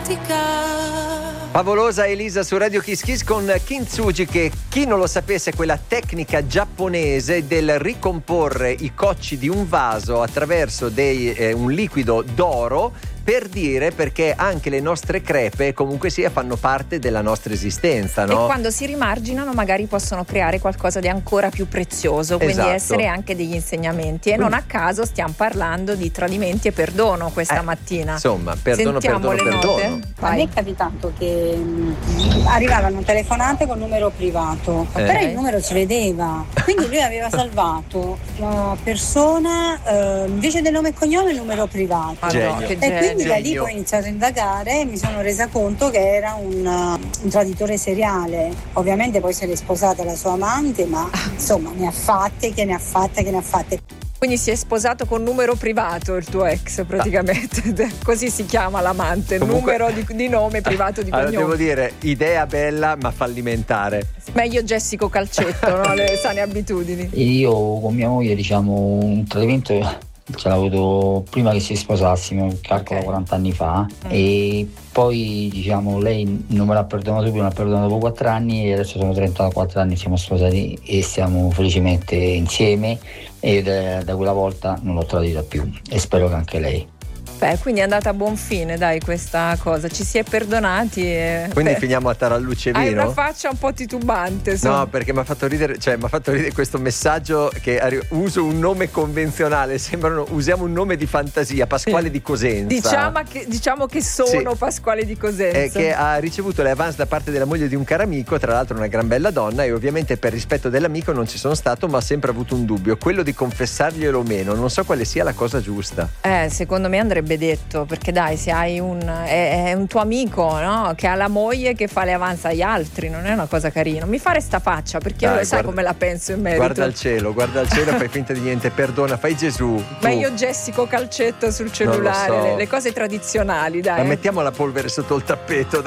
Favolosa Elisa su Radio Kiss Kiss con Kintsugi, che chi non lo sapesse è quella tecnica giapponese del ricomporre i cocci di un vaso attraverso un liquido d'oro, per dire, perché anche le nostre crepe comunque sia fanno parte della nostra esistenza, no? E quando si rimarginano magari possono creare qualcosa di ancora più prezioso, quindi esatto, essere anche degli insegnamenti. E non a caso stiamo parlando di tradimenti e perdono questa mattina. Insomma, perdono. A me è capitato che arrivavano telefonate con numero privato, però il numero si vedeva, quindi lui aveva salvato la persona invece del nome e cognome il numero privato. Genio. E quindi da lì poi ho iniziato a indagare e mi sono resa conto che era un traditore seriale. Ovviamente poi se l'è sposata la sua amante, ma insomma ne ha fatte. Quindi si è sposato con numero privato il tuo ex, praticamente. Così si chiama l'amante, comunque, numero di nome privato di cognome. Devo dire, idea bella ma fallimentare. Meglio Jessico Calcetto, no? Le sane abitudini. Io con mia moglie, diciamo, un tradimento ce l'ho avuto prima che ci sposassimo, calcolo 40 anni fa, e poi diciamo lei non me l'ha perdonato subito, me l'ha perdonato dopo 4 anni, e adesso sono 34 anni, siamo sposati e stiamo felicemente insieme, e da quella volta non l'ho tradita più e spero che anche lei. Beh, quindi è andata a buon fine, dai, questa cosa. Ci si è perdonati e... Quindi finiamo a Taralluce Vino? Hai una faccia un po' titubante. No, perché mi ha fatto ridere questo messaggio che uso un nome convenzionale, usiamo un nome di fantasia, Pasquale di Cosenza. Diciamo che sono Pasquale di Cosenza. Che ha ricevuto le avance da parte della moglie di un caro amico, tra l'altro una gran bella donna, e ovviamente per rispetto dell'amico non ci sono stato, ma ho sempre avuto un dubbio, quello di confessarglielo o meno. Non so quale sia la cosa giusta. Secondo me andrebbe detto, perché dai, se hai è un tuo amico, no? Che ha la moglie che fa le avanze agli altri, non è una cosa carina. Mi fare sta faccia, perché io sai come la penso in merito. Guarda al cielo, fai finta di niente, perdona, fai Gesù. Ma io Jessico Calcetto sul cellulare, le cose tradizionali, dai. Ma mettiamo la polvere sotto il tappeto,